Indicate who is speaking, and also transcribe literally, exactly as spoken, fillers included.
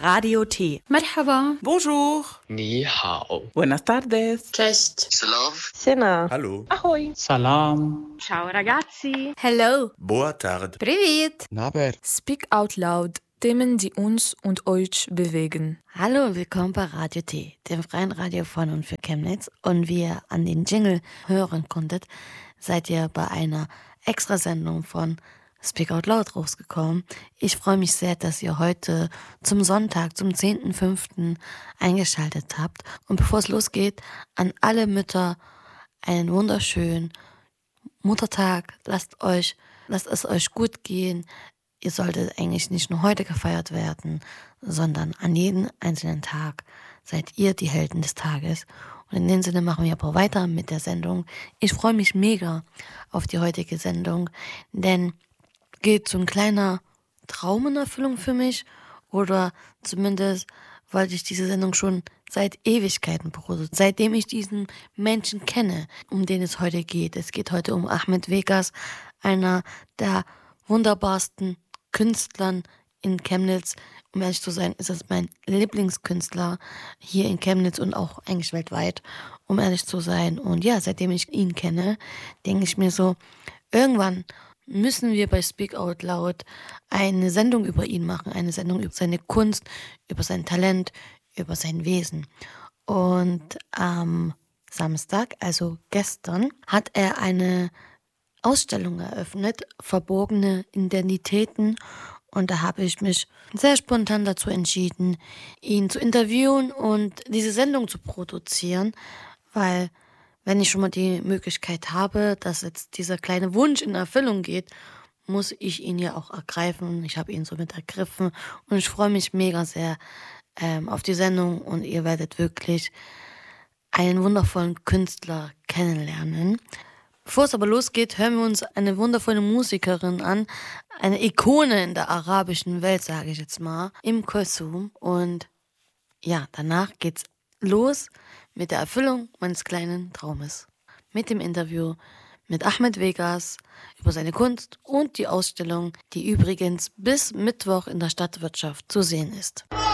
Speaker 1: Radio T.
Speaker 2: Merhaba.
Speaker 3: Bonjour.
Speaker 4: Ni hao.
Speaker 1: Buenas tardes.
Speaker 5: Cześć.
Speaker 6: Selov.
Speaker 7: Sena.
Speaker 3: Hallo.
Speaker 7: Ahoj.
Speaker 8: Salam.
Speaker 2: Ciao ragazzi.
Speaker 9: Hello.
Speaker 3: Boa tarde.
Speaker 9: Привет.
Speaker 10: Naber.
Speaker 11: Speak out loud. Themen, die uns und euch bewegen.
Speaker 12: Hallo, willkommen bei Radio T, dem freien Radio von und für Chemnitz. Und wie ihr an den Jingle hören konntet, seid ihr bei einer Extrasendung von Speak Out Loud rausgekommen. Ich freue mich sehr, dass ihr heute zum Sonntag, zum zehnten fünften eingeschaltet habt. Und bevor es losgeht, an alle Mütter einen wunderschönen Muttertag. Lasst euch, lasst es euch gut gehen. Ihr solltet eigentlich nicht nur heute gefeiert werden, sondern an jedem einzelnen Tag seid ihr die Helden des Tages. Und in dem Sinne machen wir aber weiter mit der Sendung. Ich freue mich mega auf die heutige Sendung, denn geht so ein kleiner Traum in Erfüllung für mich, oder zumindest wollte ich diese Sendung schon seit Ewigkeiten produzieren, seitdem ich diesen Menschen kenne, um den es heute geht. Es geht heute um Ahmed Vegas, einer der wunderbarsten Künstlern in Chemnitz. Um ehrlich zu sein, ist es mein Lieblingskünstler hier in Chemnitz und auch eigentlich weltweit, um ehrlich zu sein. Und ja, seitdem ich ihn kenne, denke ich mir so, irgendwann müssen wir bei Speak Out Loud eine Sendung über ihn machen, eine Sendung über seine Kunst, über sein Talent, über sein Wesen. Und am Samstag, also gestern, hat er eine Ausstellung eröffnet, verborgene Identitäten, und da habe ich mich sehr spontan dazu entschieden, ihn zu interviewen und diese Sendung zu produzieren, weil wenn ich schon mal die Möglichkeit habe, dass jetzt dieser kleine Wunsch in Erfüllung geht, muss ich ihn ja auch ergreifen. Ich habe ihn somit ergriffen und ich freue mich mega sehr ähm, auf die Sendung, und ihr werdet wirklich einen wundervollen Künstler kennenlernen. Bevor es aber losgeht, hören wir uns eine wundervolle Musikerin an, eine Ikone in der arabischen Welt, sage ich jetzt mal, Umm Kulthum. Und ja, danach geht's los mit der Erfüllung meines kleinen Traumes. Mit dem Interview mit Ahmed Vegas über seine Kunst und die Ausstellung, die übrigens bis Mittwoch in der Stadtwirtschaft zu sehen ist.